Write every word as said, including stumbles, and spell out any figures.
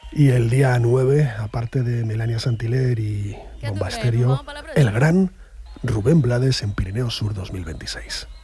Y el día nueve, aparte de Melania Saint-Hilaire y Bomba Estéreo, el gran Rubén Blades en Pirineo Sur dos mil veintiséis.